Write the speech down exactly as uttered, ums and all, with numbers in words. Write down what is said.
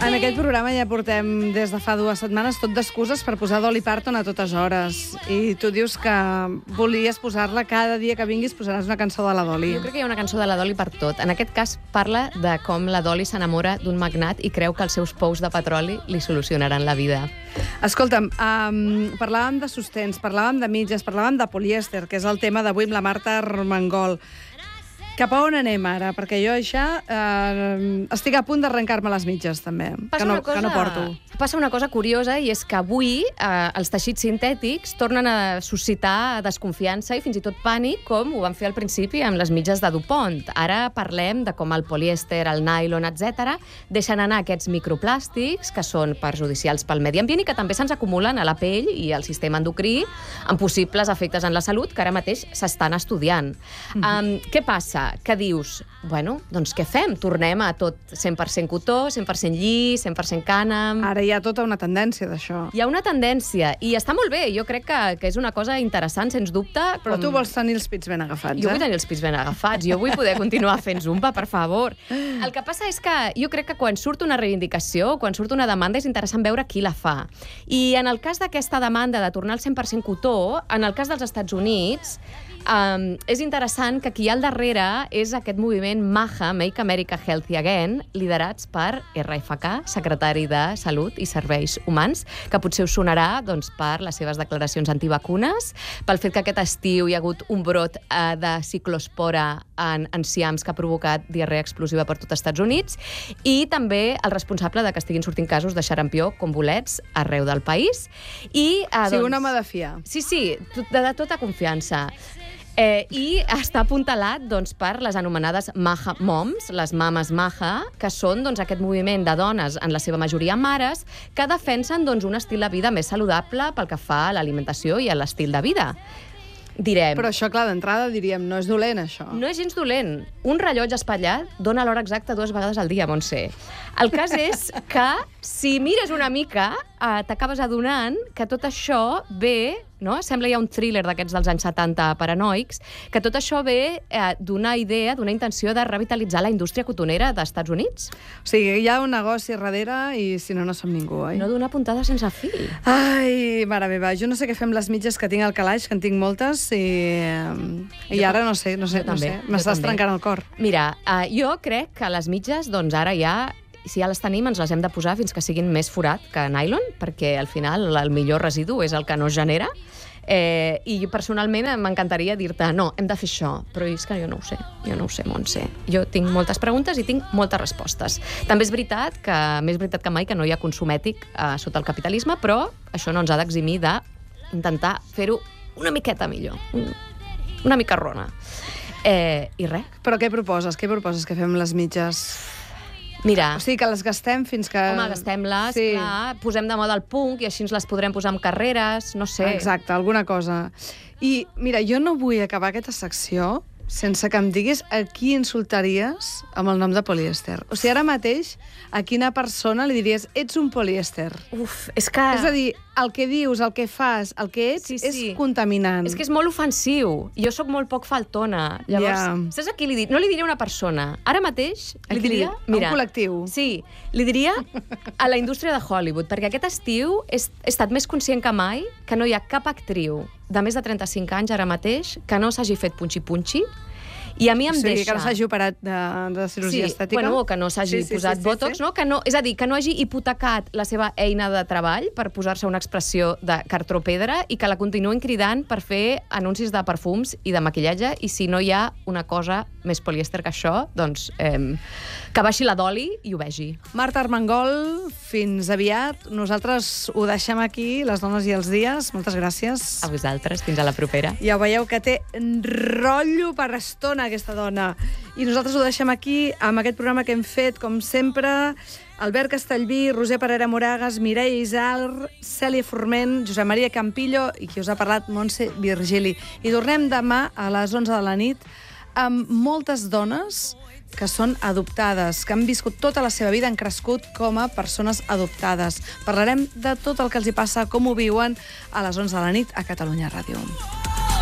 En aquest programa ja portem des de fa dues setmanes tot d'excuses per posar Dolly Parton a totes hores. I tu dius que volies posar-la cada dia que vinguis, posaràs una cançó de la Dolly. Jo crec que hi ha una cançó de la Dolly per tot. En aquest cas parla de com la Dolly s'enamora d'un magnat i creu que els seus pous de petroli li solucionaran la vida. Escolta'm, um, parlàvem de sostens, parlàvem de mitges, parlàvem de polièster, que és el tema d'avui amb la Marta Armengol. Cap a on anem ara? Perquè jo ja eh, estic a punt d'arrencar-me les mitges, també, que no, cosa, que no porto. Passa una cosa curiosa, i és que avui eh, els teixits sintètics tornen a suscitar desconfiança i fins i tot pànic, com ho van fer al principi amb les mitges de DuPont. Ara parlem de com el polièster, el nylon, etcètera, deixen anar aquests microplàstics que són perjudicials pel medi ambient i que també se'ns acumulen a la pell i al sistema endocrí amb possibles efectes en la salut que ara mateix s'estan estudiant. Mm-hmm. um, què passa? Que dius, bueno, doncs què fem? Tornem a tot cent per cent cotó, cent per cent lli, cent per cent cànem... Ara hi ha tota una tendència d'això. Hi ha una tendència, i està molt bé. Jo crec que, que és una cosa interessant, sens dubte. Però com... tu vols tenir els pits ben agafats, jo eh? Jo vull tenir els pits ben agafats. Jo vull poder continuar fent zumba, per favor. El que passa és que jo crec que quan surt una reivindicació, quan surt una demanda, és interessant veure qui la fa. I en el cas d'aquesta demanda de tornar al cent per cent cotó, en el cas dels Estats Units, Um, és interessant que qui hi ha al darrere és aquest moviment MAHA, Make America Healthy Again, liderats per R F K, secretari de Salut i Serveis Humans, que potser us sonarà doncs, per les seves declaracions antivacunes, pel fet que aquest estiu hi ha hagut un brot uh, de ciclospora en enciams que ha provocat diarrea explosiva per tot els Estats Units, i també el responsable de que estiguin sortint casos de xarampió com bolets arreu del país. I, uh, sí, doncs, un home de fiar. Sí, sí, de, de tota confiança. Eh, I està apuntalat doncs, per les anomenades MAHA Moms, les mames MAHA, que són doncs, aquest moviment de dones, en la seva majoria mares, que defensen doncs, un estil de vida més saludable pel que fa a l'alimentació i a l'estil de vida. Direm... Però això, clar, d'entrada diríem, no és dolent, això. No és gens dolent. Un rellotge espatllat dona l'hora exacta dues vegades al dia, Montse. El cas és que, si mires una mica, eh, t'acabes adonant que tot això ve... No? Sembla ja un thriller d'aquests dels anys setanta paranoics, que tot això ve eh, d'una idea, d'una intenció de revitalitzar la indústria cotonera dels Estats Units. O sigui, hi ha un negoci darrere i si no, no som ningú, oi? No donar puntada sense fil. Ai, mare meva, jo no sé què fem les mitges que tinc al calaix, que en tinc moltes, i, i jo ara no sé, no sé, no sé. M'estàs trencant el cor. Mira, eh, jo crec que les mitges, doncs ara ja... si ja les tenim, ens les hem de posar fins que siguin més forat que nylon, perquè al final el millor residu és el que no es genera. Eh, I personalment m'encantaria dir-te no, hem de fer això, però és que jo no ho sé, jo no ho sé, Montse. Jo tinc moltes preguntes i tinc moltes respostes. També és veritat que, més veritat que mai, que no hi ha consum ètic eh, sota el capitalisme, però això no ens ha d'eximir d'intentar fer-ho una miqueta millor, una mica rona. Eh, I res. Però què proposes? Què proposes que fem les mitges? Mira... O sigui, que les gastem fins que... Home, gastem-les, sí. Clar, posem de moda el punk i així ens les podrem posar amb carreres, no sé. Exacte, alguna cosa. I, mira, jo no vull acabar aquesta secció sense que em diguis a qui insultaries amb el nom de polièster. O sigui, ara mateix, a quina persona li diries ets un polièster? Uf, és que... És a dir, el que dius, el que fas, el que ets, sí, sí. és contaminant. És que és molt ofensiu. Jo sóc molt poc faltona. Llavors, yeah. Saps a qui li diria? No li diria una persona. Ara mateix li diria... Mira, a un col·lectiu. Sí, li diria a la indústria de Hollywood, perquè aquest estiu he, he estat més conscient que mai que no hi ha cap actriu de més de trenta-cinc anys ara mateix que no s'hagi fet punxi-punxi. I a mi em o sigui, deixa... que no s'hagi operat de, de cirurgia sí, estètica. Bueno, que no s'hagi sí, sí, posat sí, sí, botox, sí. No? Que no, és a dir, que no hagi hipotecat la seva eina de treball per posar-se una expressió de cartró pedra i que la continuïn cridant per fer anuncis de perfums i de maquillatge, i si no hi ha una cosa més polièster que això, doncs eh, que baixi la Dolly i ho vegi. Marta Armengol, fins aviat. Nosaltres ho deixem aquí, les dones i els dies. Moltes gràcies. A vosaltres, fins a la propera. Ja ho veieu que té rotllo per estona aquesta dona. I nosaltres ho deixem aquí amb aquest programa que hem fet, com sempre, Albert Castellví, Roser Parera Moragas, Mireia Isar, Cèlia Forment, Josep Maria Campillo i qui us ha parlat, Montse Virgili. I tornem demà a les onze de la nit amb moltes dones que són adoptades, que han viscut tota la seva vida, han crescut com a persones adoptades. Parlarem de tot el que els hi passa, com ho viuen, a les onze de la nit a Catalunya Ràdio.